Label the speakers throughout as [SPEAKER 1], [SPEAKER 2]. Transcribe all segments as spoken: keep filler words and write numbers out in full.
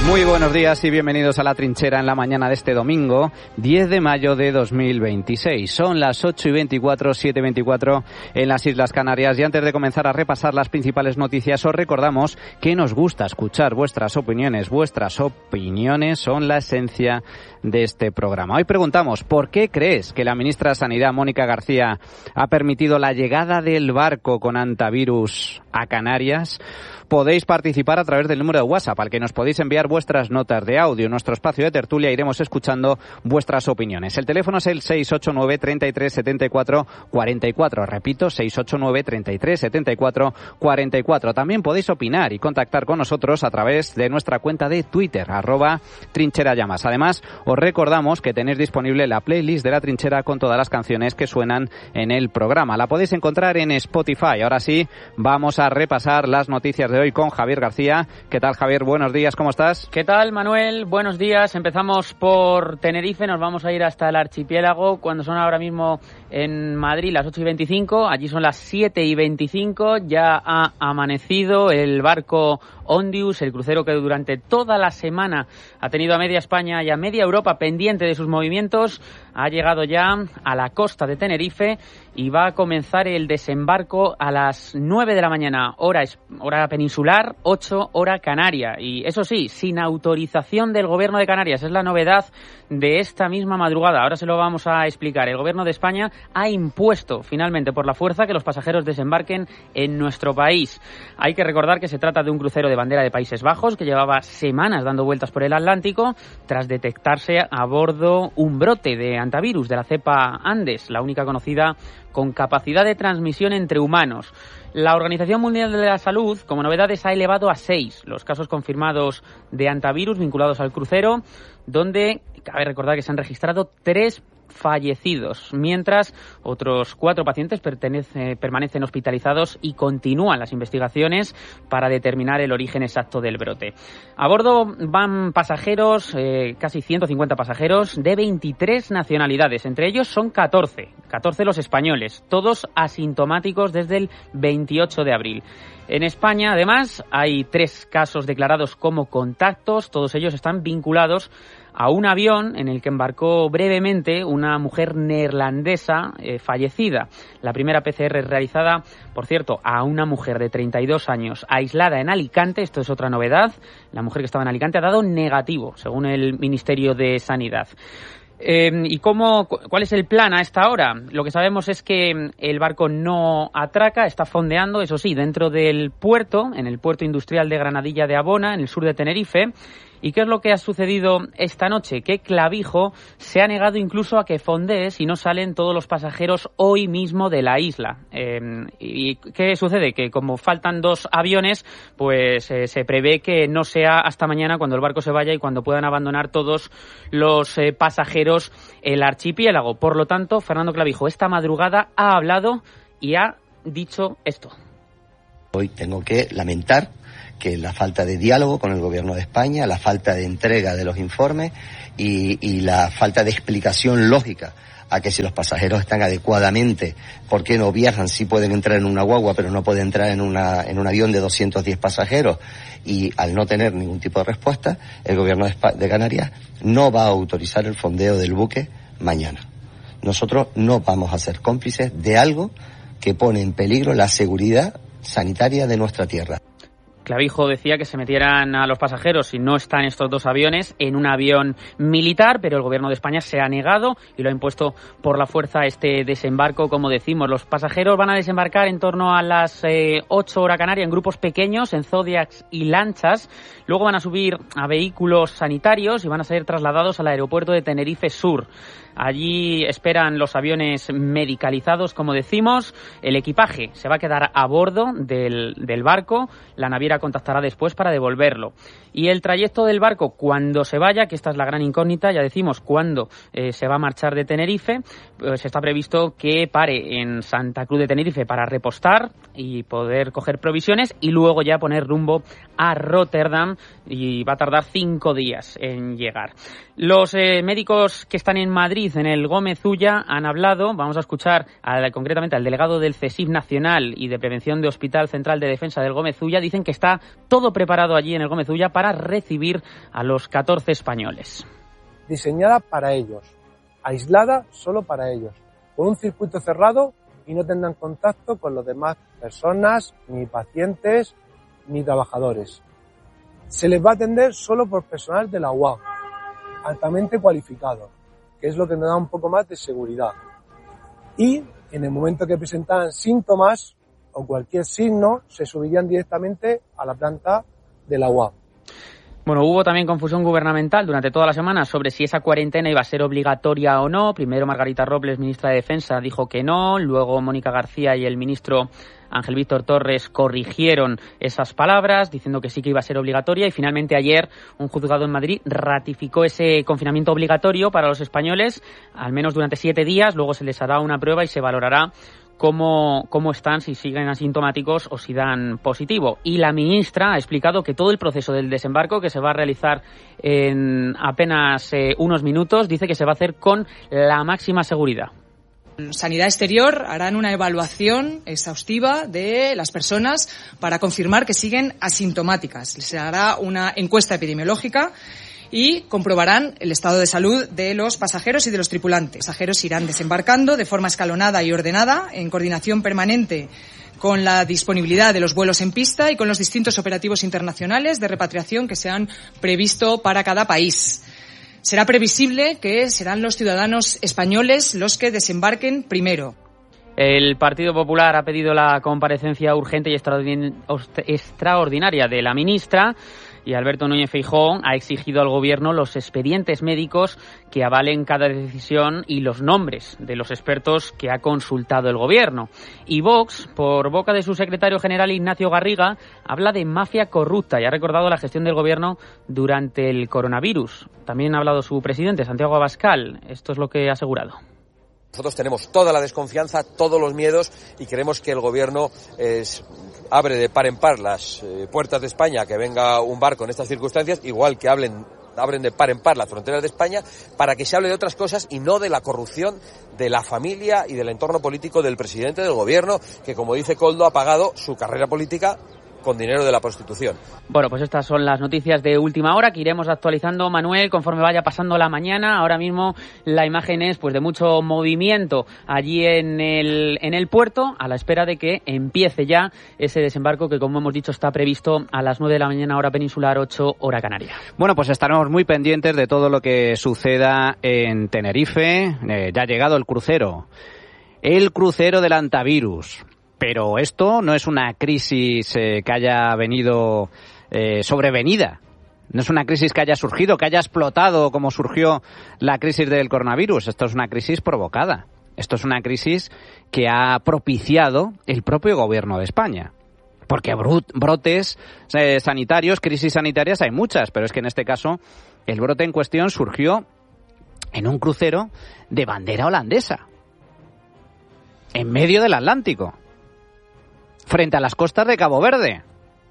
[SPEAKER 1] Muy buenos días y bienvenidos a La Trinchera en la mañana de este domingo, diez de mayo de dos mil veintiséis. Son las ocho y veinticuatro, siete y veinticuatro en las Islas Canarias. Y antes de comenzar a repasar las principales noticias, os recordamos que nos gusta escuchar vuestras opiniones. Vuestras opiniones son la esencia de este programa. Hoy preguntamos, ¿por qué crees que la ministra de Sanidad, Mónica García, ha permitido la llegada del barco con antivirus a Canarias? Podéis participar a través del número de WhatsApp al que nos podéis enviar vuestras notas de audio. En nuestro espacio de tertulia iremos escuchando vuestras opiniones. El teléfono es el seis ocho nueve, treinta y tres, setenta y cuatro, cuarenta y cuatro. Repito, seis ocho nueve, treinta y tres, setenta y cuatro, cuarenta y cuatro. También podéis opinar y contactar con nosotros a través de nuestra cuenta de Twitter, arroba trincherallamas. Además, os recordamos que tenéis disponible la playlist de La Trinchera con todas las canciones que suenan en el programa. La podéis encontrar en Spotify. Ahora sí, vamos a repasar las noticias de hoy con Javier García. ¿Qué tal, Javier? Buenos días, ¿cómo estás?
[SPEAKER 2] ¿Qué tal, Manuel? Buenos días. Empezamos por Tenerife, nos vamos a ir hasta el archipiélago cuando son ahora mismo en Madrid las ocho y veinticinco, allí son las siete y veinticinco, ya ha amanecido el barco Ondius, el crucero que durante toda la semana ha tenido a media España y a media Europa pendiente de sus movimientos, ha llegado ya a la costa de Tenerife y va a comenzar el desembarco a las nueve de la mañana, hora, hora peninsular, ocho hora canaria. Y eso sí, sin autorización del Gobierno de Canarias. Es la novedad de esta misma madrugada. Ahora se lo vamos a explicar. El Gobierno de España ha impuesto finalmente por la fuerza que los pasajeros desembarquen en nuestro país. Hay que recordar que se trata de un crucero de bandera de Países Bajos que llevaba semanas dando vueltas por el Atlántico tras detectarse a bordo un brote de antivirus de la cepa Andes, la única conocida con capacidad de transmisión entre humanos. La Organización Mundial de la Salud, como novedades, ha elevado a seis los casos confirmados de antivirus vinculados al crucero, donde cabe recordar que se han registrado tres fallecidos, mientras otros cuatro pacientes pertenece, permanecen hospitalizados y continúan las investigaciones para determinar el origen exacto del brote. A bordo van pasajeros, eh, casi ciento cincuenta pasajeros de veintitrés nacionalidades, entre ellos son catorce, catorce los españoles, todos asintomáticos desde el veintiocho de abril. En España, además, hay tres casos declarados como contactos, todos ellos están vinculados a un avión en el que embarcó brevemente una mujer neerlandesa eh, fallecida. La primera P C R realizada, por cierto, a una mujer de treinta y dos años aislada en Alicante. Esto es otra novedad. La mujer que estaba en Alicante ha dado negativo, según el Ministerio de Sanidad. Eh, ¿Y cómo, cuál es el plan a esta hora? Lo que sabemos es que el barco no atraca, está fondeando, eso sí, dentro del puerto, en el puerto industrial de Granadilla de Abona, en el sur de Tenerife. ¿Y qué es lo que ha sucedido esta noche? Que Clavijo se ha negado incluso a que fondee si no salen todos los pasajeros hoy mismo de la isla. Eh, ¿Y qué sucede? Que como faltan dos aviones, pues eh, se prevé que no sea hasta mañana cuando el barco se vaya y cuando puedan abandonar todos los eh, pasajeros el archipiélago. Por lo tanto, Fernando Clavijo esta madrugada ha hablado y ha dicho esto.
[SPEAKER 3] Hoy tengo que lamentar que la falta de diálogo con el Gobierno de España, la falta de entrega de los informes y, y la falta de explicación lógica a que si los pasajeros están adecuadamente, ¿por qué no viajan? Sí pueden entrar en una guagua, pero no pueden entrar en una en un avión de doscientos diez pasajeros. Y al no tener ningún tipo de respuesta, el Gobierno de, Espa- de Canarias no va a autorizar el fondeo del buque mañana. Nosotros no vamos a ser cómplices de algo que pone en peligro la seguridad sanitaria de nuestra tierra.
[SPEAKER 2] Clavijo decía que se metieran a los pasajeros, si no están estos dos aviones, en un avión militar, pero el Gobierno de España se ha negado y lo ha impuesto por la fuerza este desembarco. Como decimos, los pasajeros van a desembarcar en torno a las eh, ocho hora canaria en grupos pequeños, en Zodiacs y lanchas. Luego van a subir a vehículos sanitarios y van a ser trasladados al aeropuerto de Tenerife Sur. Allí esperan los aviones medicalizados, como decimos. El equipaje se va a quedar a bordo del, del barco. La naviera contactará después para devolverlo. Y el trayecto del barco cuando se vaya, que esta es la gran incógnita, ya decimos cuándo eh, se va a marchar de Tenerife, pues está previsto que pare en Santa Cruz de Tenerife para repostar y poder coger provisiones y luego ya poner rumbo a Rotterdam, y va a tardar cinco días en llegar. Los eh, médicos que están en Madrid, en el Gómez Ulla, han hablado. Vamos a escuchar a, concretamente al delegado del CESIF Nacional y de Prevención de Hospital Central de Defensa del Gómez Ulla. Dicen que están está todo preparado allí en el Gómez Ulla para recibir a los catorce españoles.
[SPEAKER 4] Diseñada para ellos, aislada solo para ellos, con un circuito cerrado y no tendrán contacto con las demás personas, ni pacientes, ni trabajadores. Se les va a atender solo por personal de la U A M, altamente cualificado, que es lo que nos da un poco más de seguridad. Y en el momento que presentaran síntomas o cualquier signo, se subirían directamente a la planta de la U A M.
[SPEAKER 2] Bueno, hubo también confusión gubernamental durante toda la semana sobre si esa cuarentena iba a ser obligatoria o no. Primero Margarita Robles, ministra de Defensa, dijo que no. Luego Mónica García y el ministro Ángel Víctor Torres corrigieron esas palabras, diciendo que sí que iba a ser obligatoria. Y finalmente ayer un juzgado en Madrid ratificó ese confinamiento obligatorio para los españoles, al menos durante siete días. Luego se les hará una prueba y se valorará Cómo, cómo están, si siguen asintomáticos o si dan positivo. Y la ministra ha explicado que todo el proceso del desembarco, que se va a realizar en apenas eh, unos minutos, dice que se va a hacer con la máxima seguridad.
[SPEAKER 5] Sanidad Exterior harán una evaluación exhaustiva de las personas para confirmar que siguen asintomáticas. Se hará una encuesta epidemiológica y comprobarán el estado de salud de los pasajeros y de los tripulantes. Los pasajeros irán desembarcando de forma escalonada y ordenada, en coordinación permanente con la disponibilidad de los vuelos en pista y con los distintos operativos internacionales de repatriación que se han previsto para cada país. Será previsible que serán los ciudadanos españoles los que desembarquen primero.
[SPEAKER 2] El Partido Popular ha pedido la comparecencia urgente y extraordinaria de la ministra. Y Alberto Núñez Feijóo ha exigido al Gobierno los expedientes médicos que avalen cada decisión y los nombres de los expertos que ha consultado el Gobierno. Y Vox, por boca de su secretario general Ignacio Garriga, habla de mafia corrupta y ha recordado la gestión del Gobierno durante el coronavirus. También ha hablado su presidente, Santiago Abascal. Esto es lo que ha asegurado.
[SPEAKER 6] Nosotros tenemos toda la desconfianza, todos los miedos y queremos que el Gobierno es, abre de par en par las eh, puertas de España, que venga un barco en estas circunstancias, igual que hablen, abren de par en par las fronteras de España, para que se hable de otras cosas y no de la corrupción de la familia y del entorno político del presidente del Gobierno, que, como dice Koldo, ha pagado su carrera política con dinero de la prostitución.
[SPEAKER 2] Bueno, pues estas son las noticias de última hora que iremos actualizando, Manuel, conforme vaya pasando la mañana. Ahora mismo la imagen es pues de mucho movimiento allí en el en el puerto, a la espera de que empiece ya ese desembarco que, como hemos dicho, está previsto a las nueve de la mañana, hora peninsular, ocho hora canaria.
[SPEAKER 1] Bueno, pues estaremos muy pendientes de todo lo que suceda en Tenerife. Eh, ya ha llegado el crucero. El crucero del antivirus. Pero esto no es una crisis eh, que haya venido eh, sobrevenida. No es una crisis que haya surgido, que haya explotado como surgió la crisis del coronavirus. Esto es una crisis provocada. Esto es una crisis que ha propiciado el propio Gobierno de España. Porque brotes eh, sanitarios, crisis sanitarias hay muchas, pero es que en este caso el brote en cuestión surgió en un crucero de bandera holandesa, en medio del Atlántico, frente a las costas de Cabo Verde.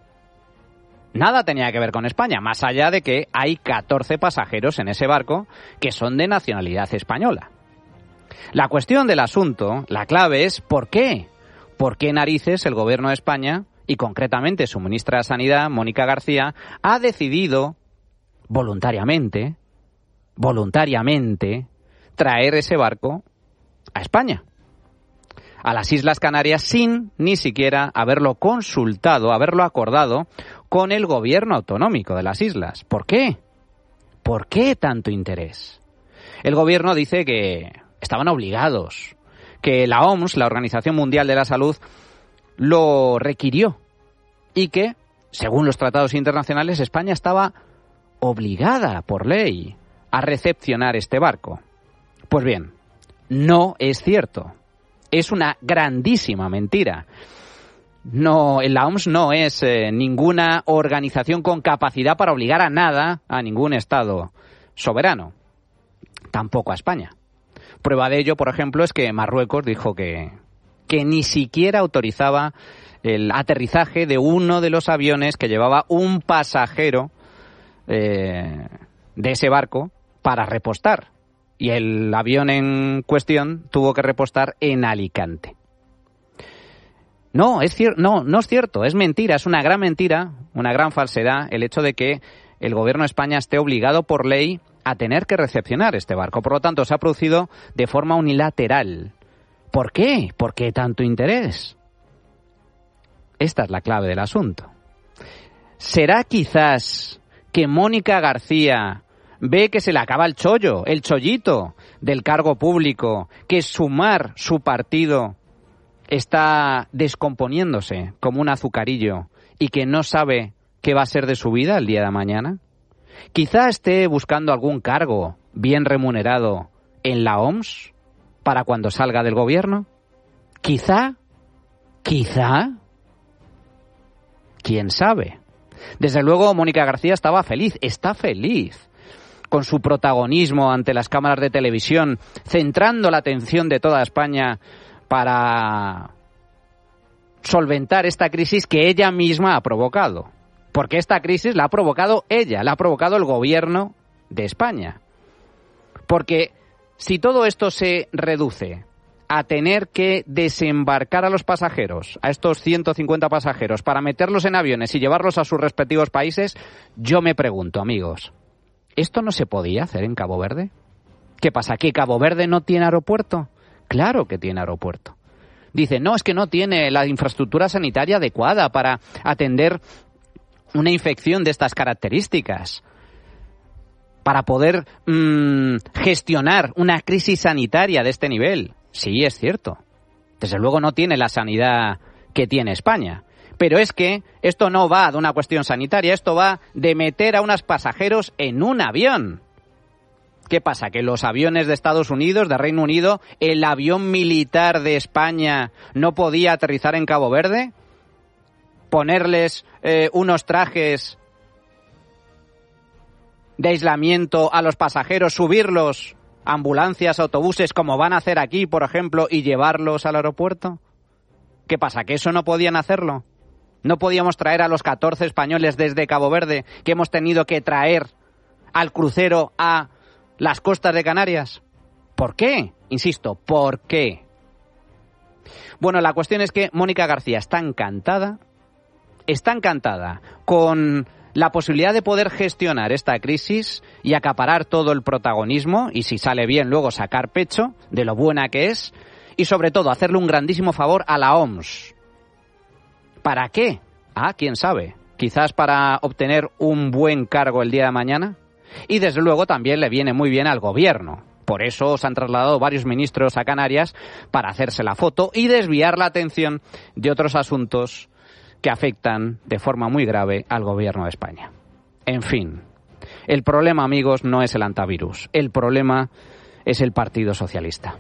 [SPEAKER 1] Nada tenía que ver con España, más allá de que hay catorce pasajeros en ese barco que son de nacionalidad española. La cuestión del asunto, la clave es ¿por qué? ¿Por qué narices el Gobierno de España, y concretamente su ministra de Sanidad, Mónica García, ha decidido voluntariamente, voluntariamente, traer ese barco a España, a las Islas Canarias, sin ni siquiera haberlo consultado, haberlo acordado con el gobierno autonómico de las islas? ¿Por qué? ¿Por qué tanto interés? El gobierno dice que estaban obligados, que la O M S, la Organización Mundial de la Salud, lo requirió y que, según los tratados internacionales, España estaba obligada por ley a recepcionar este barco. Pues bien, no es cierto. Es una grandísima mentira. No, la O M S no es eh, ninguna organización con capacidad para obligar a nada a ningún Estado soberano, tampoco a España. Prueba de ello, por ejemplo, es que Marruecos dijo que, que ni siquiera autorizaba el aterrizaje de uno de los aviones que llevaba un pasajero eh, de ese barco para repostar. Y el avión en cuestión tuvo que repostar en Alicante. No, es cier- no, no es cierto, es mentira, es una gran mentira, una gran falsedad el hecho de que el Gobierno de España esté obligado por ley a tener que recepcionar este barco. Por lo tanto, se ha producido de forma unilateral. ¿Por qué? ¿Por qué tanto interés? Esta es la clave del asunto. ¿Será quizás que Mónica García ve que se le acaba el chollo, el chollito del cargo público, que Sumar, su partido, está descomponiéndose como un azucarillo y que no sabe qué va a ser de su vida el día de mañana? Quizá esté buscando algún cargo bien remunerado en la O M S para cuando salga del gobierno. Quizá, quizá, quién sabe. Desde luego, Mónica García estaba feliz, está feliz con su protagonismo ante las cámaras de televisión, centrando la atención de toda España para solventar esta crisis que ella misma ha provocado. Porque esta crisis la ha provocado ella, la ha provocado el gobierno de España. Porque si todo esto se reduce a tener que desembarcar a los pasajeros, a estos ciento cincuenta pasajeros, para meterlos en aviones y llevarlos a sus respectivos países, yo me pregunto, amigos, ¿esto no se podía hacer en Cabo Verde? ¿Qué pasa? ¿Que Cabo Verde no tiene aeropuerto? Claro que tiene aeropuerto. Dice, no, es que no tiene la infraestructura sanitaria adecuada para atender una infección de estas características, para poder mmm, gestionar una crisis sanitaria de este nivel. Sí, es cierto. Desde luego no tiene la sanidad que tiene España. Pero es que esto no va de una cuestión sanitaria, esto va de meter a unos pasajeros en un avión. ¿Qué pasa? ¿Que los aviones de Estados Unidos, de Reino Unido, el avión militar de España no podía aterrizar en Cabo Verde? ¿Ponerles eh, unos trajes de aislamiento a los pasajeros, subirlos a ambulancias, autobuses, como van a hacer aquí, por ejemplo, y llevarlos al aeropuerto? ¿Qué pasa? ¿Que eso no podían hacerlo? ¿No podíamos traer a los catorce españoles desde Cabo Verde que hemos tenido que traer al crucero a las costas de Canarias? ¿Por qué? Insisto, ¿por qué? Bueno, la cuestión es que Mónica García está encantada, está encantada con la posibilidad de poder gestionar esta crisis y acaparar todo el protagonismo, y si sale bien luego sacar pecho de lo buena que es, y sobre todo hacerle un grandísimo favor a la O M S. ¿Para qué? Ah, quién sabe. Quizás para obtener un buen cargo el día de mañana. Y desde luego también le viene muy bien al gobierno. Por eso se han trasladado varios ministros a Canarias para hacerse la foto y desviar la atención de otros asuntos que afectan de forma muy grave al gobierno de España. En fin, el problema, amigos, no es el antivirus. El problema es el Partido Socialista.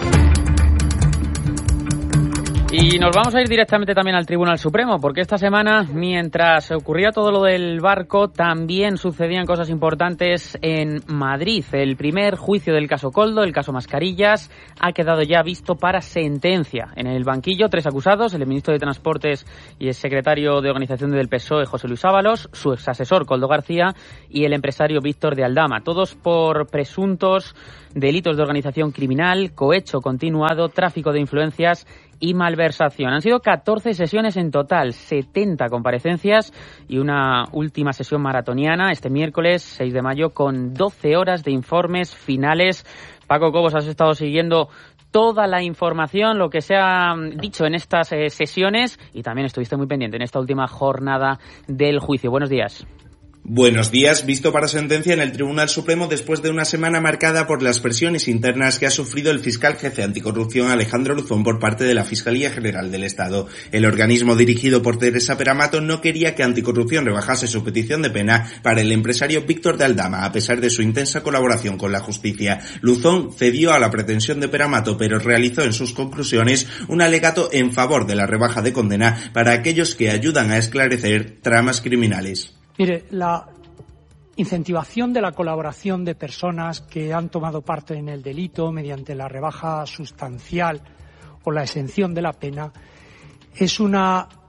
[SPEAKER 2] Y nos vamos a ir directamente también al Tribunal Supremo, porque esta semana, mientras ocurría todo lo del barco, también sucedían cosas importantes en Madrid. El primer juicio del caso Koldo, el caso Mascarillas, ha quedado ya visto para sentencia. En el banquillo, tres acusados, el ministro de Transportes y el secretario de Organización del P S O E, José Luis Ábalos, su exasesor, Koldo García, y el empresario Víctor de Aldama, todos por presuntos delitos de organización criminal, cohecho continuado, tráfico de influencias y malversación. Han sido catorce sesiones en total, setenta comparecencias y una última sesión maratoniana este miércoles seis de mayo con doce horas de informes finales. Paco Cobos, has estado siguiendo toda la información, lo que se ha dicho en estas eh, sesiones, y también estuviste muy pendiente en esta última jornada del juicio. Buenos días.
[SPEAKER 7] Buenos días. Visto para sentencia en el Tribunal Supremo después de una semana marcada por las presiones internas que ha sufrido el fiscal jefe anticorrupción Alejandro Luzón por parte de la Fiscalía General del Estado. El organismo dirigido por Teresa Peramato no quería que Anticorrupción rebajase su petición de pena para el empresario Víctor de Aldama, a pesar de su intensa colaboración con la justicia. Luzón cedió a la pretensión de Peramato, pero realizó en sus conclusiones un alegato en favor de la rebaja de condena para aquellos que ayudan a esclarecer tramas criminales.
[SPEAKER 8] Mire, la incentivación de la colaboración de personas que han tomado parte en el delito mediante la rebaja sustancial o la exención de la pena es una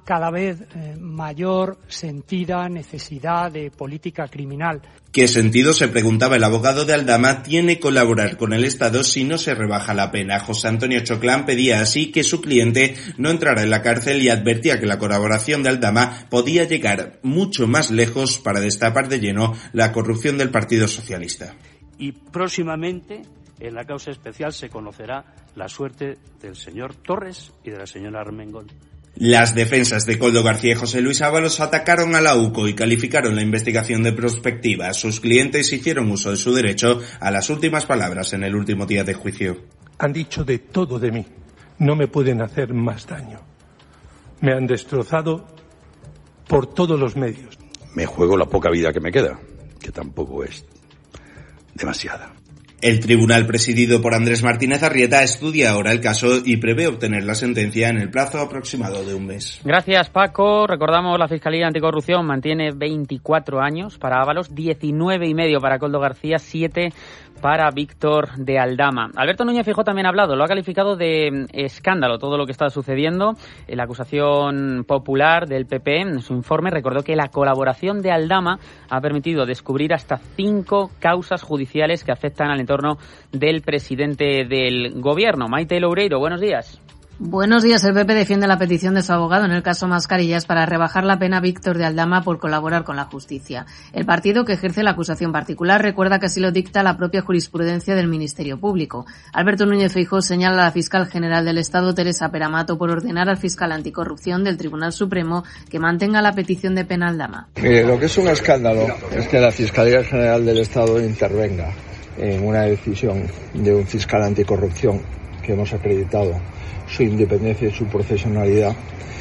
[SPEAKER 8] cada vez eh, mayor sentida necesidad de política criminal.
[SPEAKER 7] ¿Qué sentido, se preguntaba el abogado de Aldama, tiene colaborar con el Estado si no se rebaja la pena? José Antonio Choclán pedía así que su cliente no entrara en la cárcel y advertía que la colaboración de Aldama podía llegar mucho más lejos para destapar de lleno la corrupción del Partido Socialista.
[SPEAKER 9] Y próximamente en la causa especial se conocerá la suerte del señor Torres y de la señora Armengol.
[SPEAKER 7] Las defensas de Koldo García y José Luis Ábalos atacaron a la U C O y calificaron la investigación de prospectiva. Sus clientes hicieron uso de su derecho a las últimas palabras en el último día de juicio.
[SPEAKER 10] Han dicho de todo de mí. No me pueden hacer más daño. Me han destrozado por todos los medios.
[SPEAKER 11] Me juego la poca vida que me queda, que tampoco es demasiada.
[SPEAKER 7] El tribunal presidido por Andrés Martínez Arrieta estudia ahora el caso y prevé obtener la sentencia en el plazo aproximado de un mes.
[SPEAKER 2] Gracias, Paco. Recordamos, la Fiscalía Anticorrupción mantiene veinticuatro años para Ábalos, diecinueve y medio para Koldo García, siete para Víctor de Aldama. Alberto Núñez Feijóo también ha hablado, lo ha calificado de escándalo todo lo que está sucediendo. La acusación popular del P P en su informe recordó que la colaboración de Aldama ha permitido descubrir hasta cinco causas judiciales que afectan al entorno del presidente del gobierno. Maite Loureiro, buenos días.
[SPEAKER 12] Buenos días. El P P defiende la petición de su abogado en el caso Mascarillas para rebajar la pena a Víctor de Aldama por colaborar con la justicia. El partido que ejerce la acusación particular recuerda que así lo dicta la propia jurisprudencia del Ministerio Público. Alberto Núñez Feijóo señala a la fiscal general del Estado, Teresa Peramato, por ordenar al fiscal anticorrupción del Tribunal Supremo que mantenga la petición de pena a Aldama.
[SPEAKER 13] Mire, lo que es un escándalo es que la Fiscalía General del Estado intervenga en una decisión de un fiscal anticorrupción que hemos acreditado su independencia y su profesionalidad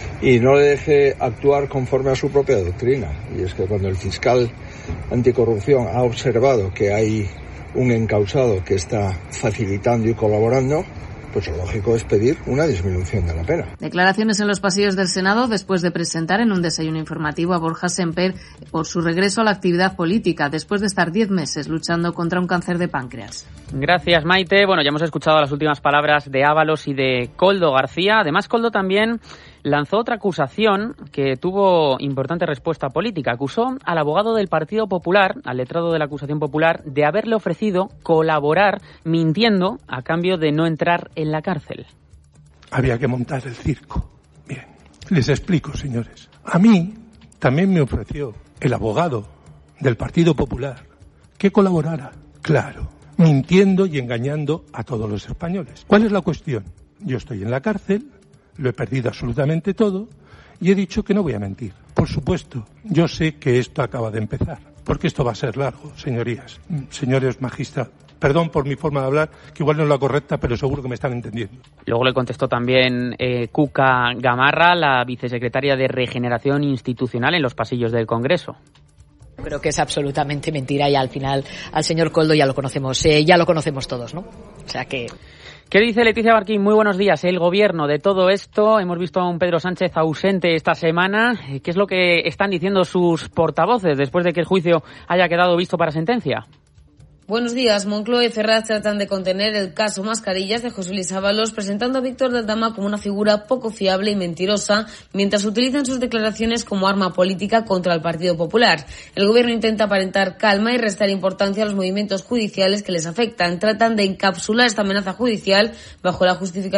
[SPEAKER 13] y no le deje actuar conforme a su propia doctrina. Y es que cuando el fiscal anticorrupción ha observado que hay un encausado que está facilitando y colaborando, pues lo lógico es pedir una disminución de la pena.
[SPEAKER 12] Declaraciones en los pasillos del Senado después de presentar en un desayuno informativo a Borja Semper por su regreso a la actividad política después de estar diez meses luchando contra un cáncer de páncreas.
[SPEAKER 2] Gracias, Maite. Bueno, ya hemos escuchado las últimas palabras de Ábalos y de Koldo García. Además, Koldo también lanzó otra acusación que tuvo importante respuesta política. Acusó al abogado del Partido Popular, al letrado de la acusación popular, de haberle ofrecido colaborar mintiendo a cambio de no entrar en la cárcel.
[SPEAKER 10] Había que montar el circo. Bien, les explico, señores. A mí también me ofreció el abogado del Partido Popular que colaborara, claro, mintiendo y engañando a todos los españoles. ¿Cuál es la cuestión? Yo estoy en la cárcel, lo he perdido absolutamente todo y he dicho que no voy a mentir. Por supuesto, yo sé que esto acaba de empezar, porque esto va a ser largo, señorías, señores magistrados. Perdón por mi forma de hablar, que igual no es la correcta, pero seguro que me están entendiendo.
[SPEAKER 2] Luego le contestó también eh, Cuca Gamarra, la vicesecretaria de Regeneración Institucional, en los pasillos del Congreso.
[SPEAKER 14] Creo que es absolutamente mentira y al final al señor Koldo ya lo conocemos, eh, ya lo conocemos todos, ¿no? O sea que...
[SPEAKER 2] ¿Qué dice Leticia Barquín? Muy buenos días. El gobierno de todo esto, hemos visto a un Pedro Sánchez ausente esta semana. ¿Qué es lo que están diciendo sus portavoces después de que el juicio haya quedado visto para sentencia?
[SPEAKER 15] Buenos días. Moncloa y Ferraz tratan de contener el caso Mascarillas de José Luis Ábalos, presentando a Víctor de Aldama como una figura poco fiable y mentirosa, mientras utilizan sus declaraciones como arma política contra el Partido Popular. El gobierno intenta aparentar calma y restar importancia a los movimientos judiciales que les afectan. Tratan de encapsular esta amenaza judicial bajo la justificación